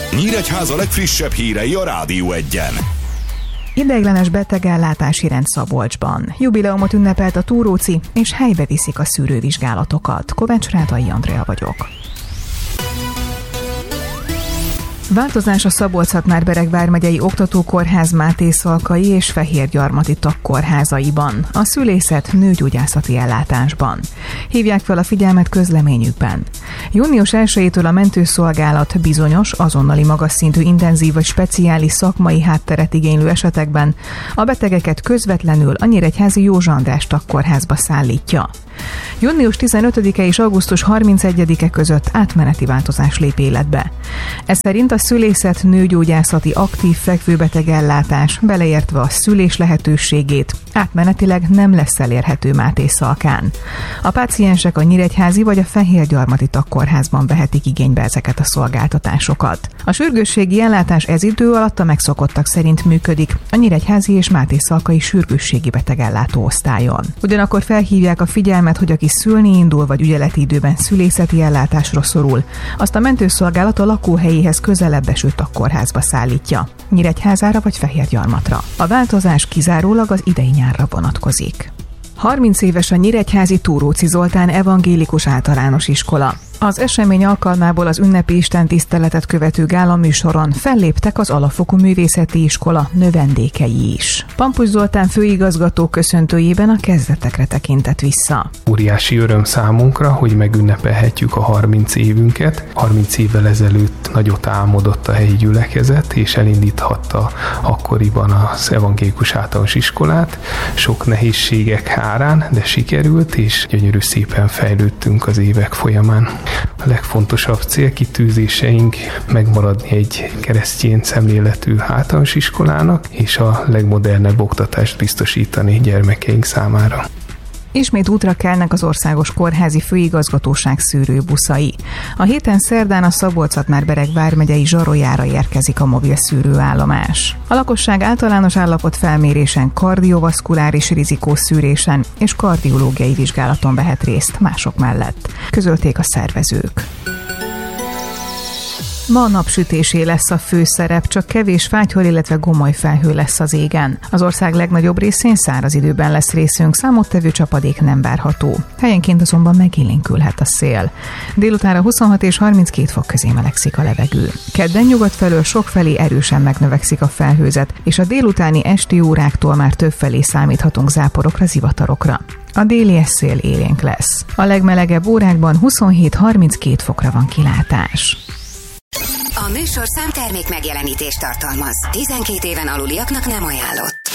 Nyíregyháza legfrissebb hírei a Rádió Egyen. Ideiglenes betegellátási rend Szabolcsban. Jubileumot ünnepelt a Túróci, és helybe viszik a szűrővizsgálatokat. Kovács Rátai Andrea vagyok. Változás a Szabolcs-Szatmár-Bereg vármegyei oktatókórház Máté-Szalkai és Fehérgyarmati tagkórházaiban, a szülészet nőgyógyászati ellátásban. Hívják fel a figyelmet közleményükben. Június 1-től a mentőszolgálat bizonyos, azonnali magas szintű intenzív vagy speciális szakmai hátteret igénylő esetekben a betegeket közvetlenül a nyíregyházi József András tagkórházba szállítja. Június 15-e és augusztus 31-e között átmeneti változás lép életbe. Ez szerint a szülészet nőgyógyászati aktív fekvőbetegellátás, beleértve a szülés lehetőségét, átmenetileg nem lesz elérhető Máté-Szalkán. A páciensek a nyíregyházi vagy a Fehérgyarmati tagkórházban vehetik igénybe ezeket a szolgáltatásokat. A sürgősségi ellátás ez idő alatt a megszokottak szerint működik a nyíregyházi és Máté-Szalkai sürgősségi betegellátó osztályon. Ugyanakkor felhívják a figyelmet, hogy aki szülni indul vagy ügyeleti időben szülészeti ellátásra szorul, azt a mentőszolgálat a lakóhelyéhez közelebb eső tagkórházba szállítja, Nyíregyházára vagy Fehérgyarmatra. A változás kizárólag az idei nyárra vonatkozik. 30 éves a nyíregyházi Túróci Zoltán evangélikus általános iskola. Az esemény alkalmából az ünnepi istentiszteletet követő gálaműsoron felléptek az Alapfokú Művészeti Iskola növendékei is. Pampus Zoltán főigazgató köszöntőjében a kezdetekre tekintett vissza. Óriási öröm számunkra, hogy megünnepelhetjük a 30 évünket. 30 évvel ezelőtt nagyot álmodott a helyi gyülekezet, és elindíthatta akkoriban az evangélikus általános iskolát. Sok nehézségek árán, de sikerült, és gyönyörű szépen fejlődtünk az évek folyamán. A legfontosabb célkitűzéseink megmaradni egy keresztény szemléletű általános iskolának, és a legmodernebb oktatást biztosítani gyermekeink számára. Ismét útra kelnek az Országos Kórházi Főigazgatóság szűrőbuszai. A héten szerdán a Szabolcs-Szatmár-Bereg vármegyei Zsarolyára érkezik a mobil szűrőállomás. A lakosság általános állapot felmérésen, kardiovaszkuláris rizikószűrésen és kardiológiai vizsgálaton vehet részt mások mellett, közölték a szervezők. Ma napsütésé lesz a főszerep, csak kevés fátyhol, illetve gomoly felhő lesz az égen. Az ország legnagyobb részén száraz időben lesz részünk, számottevő csapadék nem várható. Helyenként azonban megélénkülhet a szél. Délutánra 26 és 32 fok közé melegszik a levegő. Kedden nyugat felől sokfelé erősen megnövekszik a felhőzet, és a délutáni esti óráktól már többfelé számíthatunk záporokra, zivatarokra. A déli szél élénk lesz. A legmelegebb órákban 27-32 fokra van kilátás. A műsorszám termék megjelenítést tartalmaz. 12 éven aluliaknak nem ajánlott.